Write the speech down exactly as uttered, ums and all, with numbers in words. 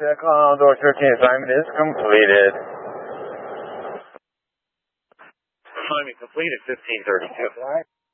Condor thirteen assignment is completed. Assignment completed, fifteen thirty-two.